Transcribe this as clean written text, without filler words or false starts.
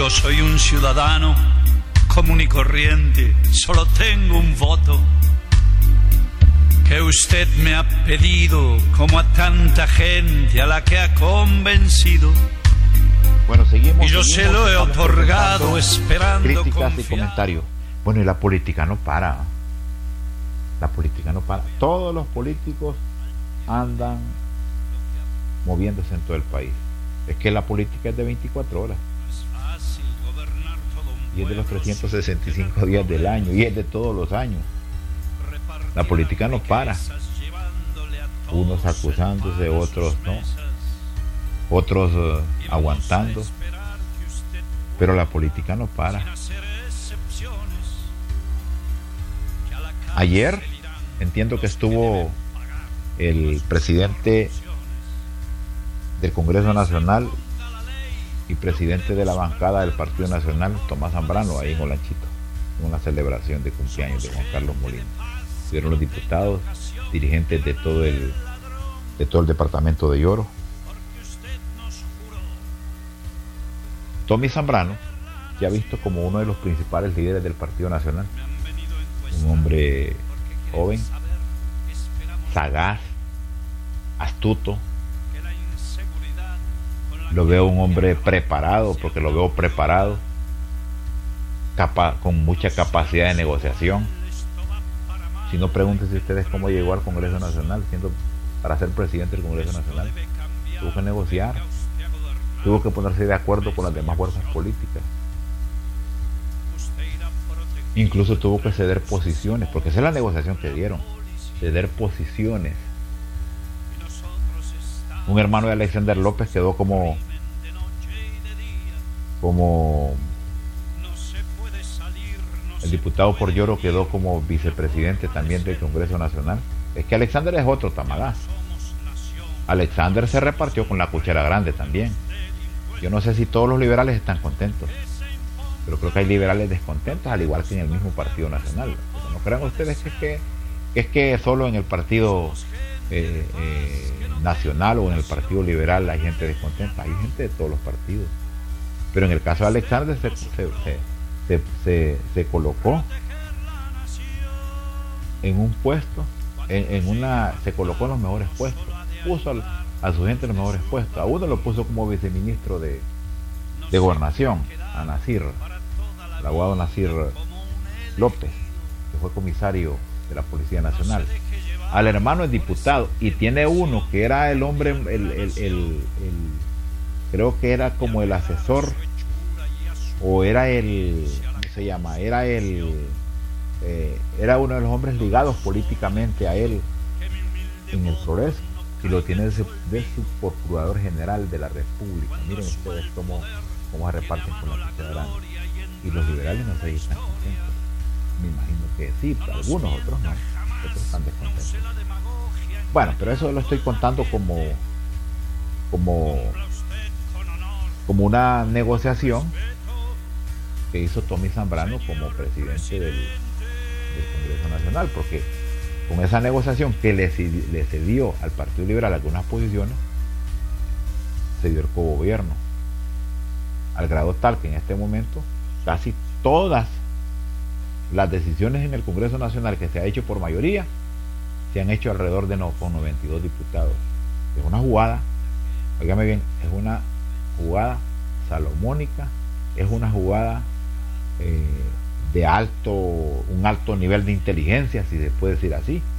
Yo soy un ciudadano común y corriente, solo tengo un voto que usted me ha pedido, como a tanta gente a la que ha convencido. Bueno, seguimos. Y yo se lo he otorgado esperando críticas confiar. y comentarios. Bueno, y la política no para. La política no para. Todos los políticos andan moviéndose en todo el país. Es que la política es de 24 horas. Y es de los 365 días del año. Y es de todos los años. La política no para. Unos acusándose, otros no. Otros aguantando. Pero la política no para. Ayer entiendo que estuvo el presidente del Congreso Nacional y presidente de la bancada del Partido Nacional, Tomás Zambrano, ahí en Olanchito, en una celebración de cumpleaños de Juan Carlos Molina. Estuvieron los diputados, dirigentes de todo el departamento de Lloro. Tommy Zambrano, ya visto como uno de los principales líderes del Partido Nacional, un hombre joven, sagaz, astuto. Lo veo un hombre preparado, porque lo veo preparado, con mucha capacidad de negociación. Si no, pregúntense ustedes cómo llegó al Congreso Nacional, para ser presidente del Congreso Nacional. Tuvo que negociar, tuvo que ponerse de acuerdo con las demás fuerzas políticas. Incluso tuvo que ceder posiciones, porque esa es la negociación que dieron, ceder posiciones. Un hermano de Alexander López quedó como el diputado por Lloro quedó como vicepresidente también del Congreso Nacional. Es que Alexander es otro tamagás. Alexander se repartió con la cuchara grande también. Yo no sé si todos los liberales están contentos, pero creo que hay liberales descontentos, al igual que en el mismo Partido Nacional. Pero no crean ustedes que es que solo en el Partido Nacional o en el Partido Liberal hay gente descontenta. Hay gente de todos los partidos. Pero en el caso de Alexander se colocó en un puesto, se colocó en los mejores puestos, puso a su gente en los mejores puestos. A uno lo puso como viceministro de Gobernación, a Nasir, el abogado Nasir López, que fue comisario de la Policía Nacional. Al hermano es diputado, y tiene uno que era el hombre, creo que era como el asesor, o era ¿cómo se llama? Era uno de los hombres ligados políticamente a él en el Progreso, y lo tiene de su procurador general de la República. Miren ustedes cómo se reparten con la sociedad grande. Y los liberales no se están contentos. Me imagino que sí, pero algunos, otros no. Otros están descontentos. Bueno, pero eso lo estoy contando como una negociación que hizo Tommy Zambrano como presidente del Congreso Nacional, porque con esa negociación que le cedió al Partido Liberal algunas posiciones, se dio el cogobierno, al grado tal que en este momento casi todas las decisiones en el Congreso Nacional que se ha hecho por mayoría se han hecho alrededor de con 92 diputados. Es una jugada, óigame bien, es una jugada salomónica, es una jugada de un alto nivel de inteligencia, si se puede decir así,